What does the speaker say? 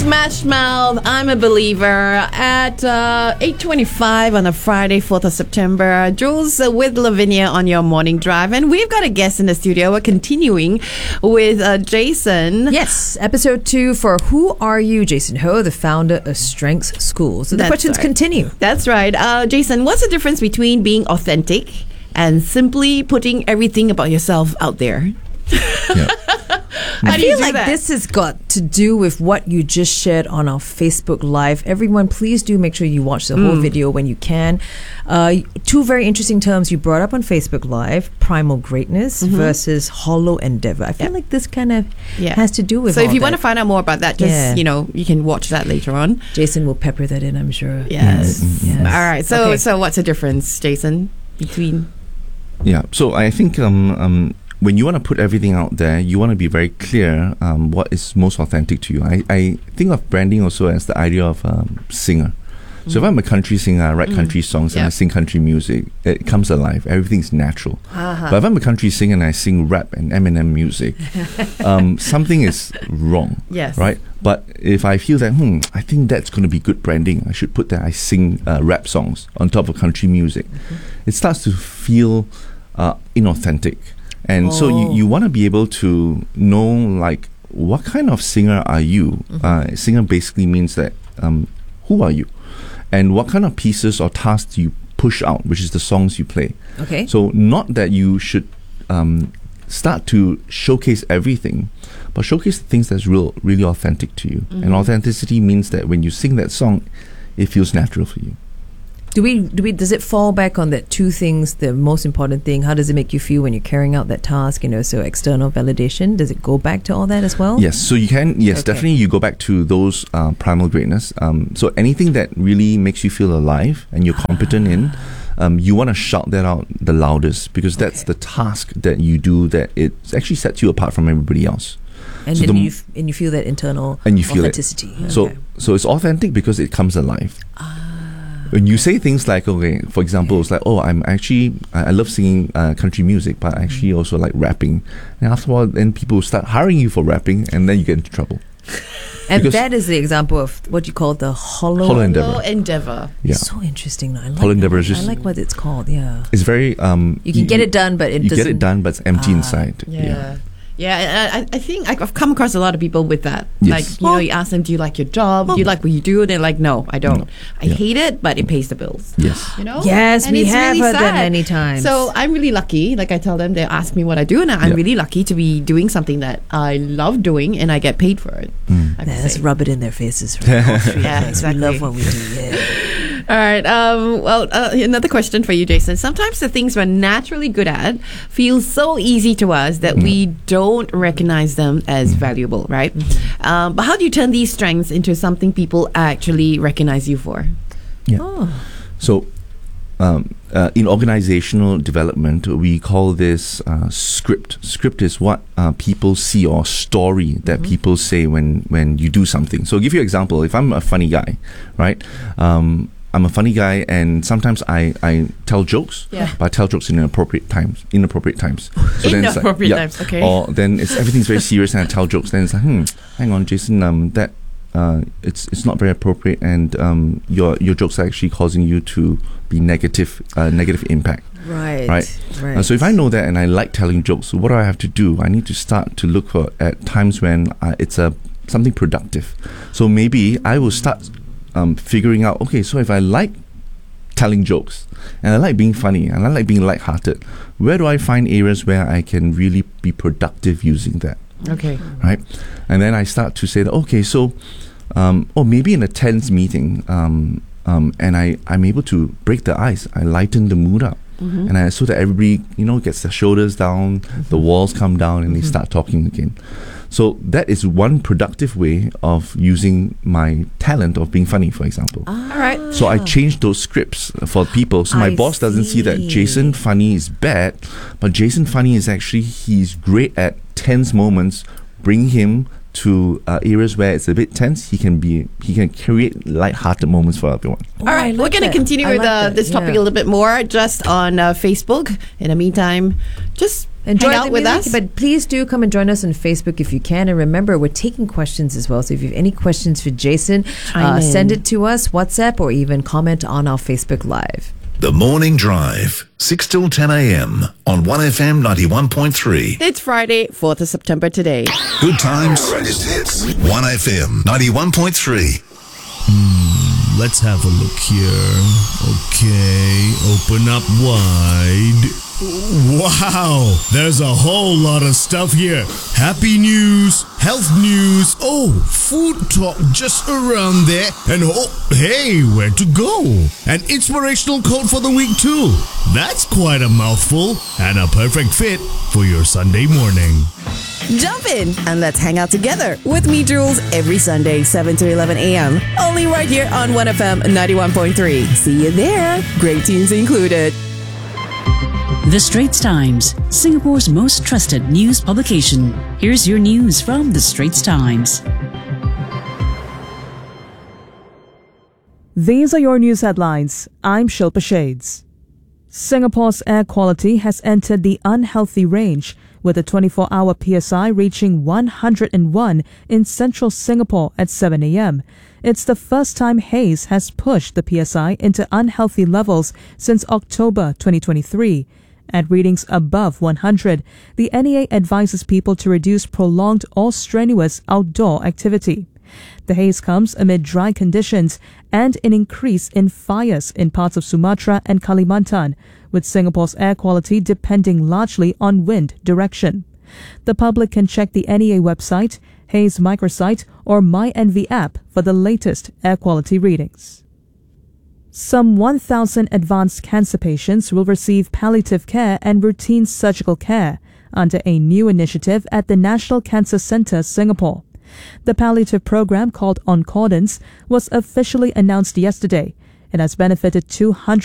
Smash Mouth, I'm a Believer at 8:25 on a Friday, 4th of September. Jules with Lavinia on your morning drive. And we've got a guest in the studio. We're continuing with Jason. Yes, episode 2 for Who Are You, Jason Ho, the founder of Strengths School. So the questions continue. That's right. Jason, what's the difference between being authentic and simply putting everything about yourself out there? Yeah. I feel like this has got to do with what you just shared on our Facebook Live. Everyone, please do make sure you watch the whole video when you can. 2 very interesting terms you brought up on Facebook Live: primal greatness versus hollow endeavor. I feel like this kind of has to do with. So if you want to find out more about that, just you can watch that later on. Jason will pepper that in, I'm sure. Yes. All right. So what's the difference, Jason, between? Yeah. So I think when you want to put everything out there, you want to be very clear what is most authentic to you. I think of branding also as the idea of singer. So if I'm a country singer, I write country songs and I sing country music, it comes alive. Everything's natural. But if I'm a country singer and I sing rap and Eminem music, something is wrong. Yes. Right? But if I feel that, I think that's going to be good branding, I should put that I sing rap songs on top of country music, it starts to feel inauthentic. And so you want to be able to know, like, what kind of singer are you? Singer basically means that who are you? And what kind of pieces or tasks do you push out, which is the songs you play. Okay. So not that you should start to showcase everything, but showcase the things that's really authentic to you. And authenticity means that when you sing that song, it feels natural for you. Does it fall back on that 2 things, the most important thing? How does it make you feel when you're carrying out that task? So external validation, does it go back to all that as well? Yes, so you can, definitely you go back to those primal greatness. So anything that really makes you feel alive and you're competent in, you want to shout that out the loudest, because that's the task that you do that it actually sets you apart from everybody else. And so then you feel that internal authenticity. So it's authentic because it comes alive. When you say things like, okay, for example, it's like, I love singing country music, but I actually also like rapping. And after a while, then people start hiring you for rapping, and then you get into trouble. And that is the example of what you call the hollow endeavor. Yeah. So interesting. I like hollow endeavor is just, I like what it's called. Yeah. It's very you can get it done, but it doesn't. You get it done, but it's empty inside. Yeah, I think I've come across a lot of people with that. Yes. Like, you ask them, do you like your job? Do you like what you do? They're like, no, I don't. I hate it, but it pays the bills. Yes. Yes, and we have really heard that sad. many times. So I'm really lucky. Like I tell them, they ask me what I do, and I'm really lucky to be doing something that I love doing, and I get paid for it. Let's rub it in their faces. Yeah, exactly. We love what we do. Yeah. All right. Another question for you, Jason. Sometimes the things we're naturally good at feel so easy to us that we don't recognize them as valuable, right? But how do you turn these strengths into something people actually recognize you for? Yeah. So, in organizational development, we call this script. Script is what people see, or story that people say when you do something. So I'll give you an example. If I'm a funny guy, right? I'm a funny guy, and sometimes I tell jokes, but I tell jokes in inappropriate times. So then it's like, times, okay. Or then everything's very serious, and I tell jokes. Then it's like, hang on, Jason, that it's not very appropriate, and your jokes are actually causing you to be negative impact. Right. So if I know that and I like telling jokes, what do I have to do? I need to start to look at times when it's something productive. So maybe I will start figuring out, okay, so if I like telling jokes and I like being funny and I like being lighthearted, where do I find areas where I can really be productive using that? Okay. Right? And then I start to say that, okay, so maybe in a tense meeting, and I'm able to break the ice. I lighten the mood up. And so that everybody, gets their shoulders down, the walls come down, and they start talking again. So that is one productive way of using my talent of being funny, for example. All right. So I changed those scripts for people. So my boss doesn't see that Jason funny is bad, but Jason funny is actually, he's great at tense moments. Bring him to areas where it's a bit tense. He can create light-hearted moments for everyone. All right, we're going to continue with this topic a little bit more just on Facebook. In the meantime, just Enjoy hang out with us. But please do come and join us on Facebook if you can. And remember, we're taking questions as well. So if you have any questions for Jason, send it to us, WhatsApp, or even comment on our Facebook Live. The Morning Drive, 6 till 10 a.m. on 1FM 91.3. It's Friday, 4th of September today. Good times, greatest hits, 1FM 91.3. Let's have a look here. Okay, open up wide. Wow, there's a whole lot of stuff here. Happy news, health news, food talk just around there, and hey, where to go? An inspirational quote for the week too. That's quite a mouthful and a perfect fit for your Sunday morning. Jump in and let's hang out together with me, Jules, every Sunday, 7 to 11 a.m. Only right here on 1FM 91.3. See you there. Great tunes included. The Straits Times, Singapore's most trusted news publication. Here's your news from The Straits Times. These are your news headlines. I'm Shilpa Shades. Singapore's air quality has entered the unhealthy range, with the 24-hour PSI reaching 101 in central Singapore at 7 a.m. It's the first time haze has pushed the PSI into unhealthy levels since October 2023. At readings above 100, the NEA advises people to reduce prolonged or strenuous outdoor activity. The haze comes amid dry conditions and an increase in fires in parts of Sumatra and Kalimantan, with Singapore's air quality depending largely on wind direction. The public can check the NEA website, Haze microsite, or MyNV app for the latest air quality readings. Some 1,000 advanced cancer patients will receive palliative care and routine surgical care under a new initiative at the National Cancer Centre, Singapore. The palliative program, called Oncordance, was officially announced yesterday. It has benefited 200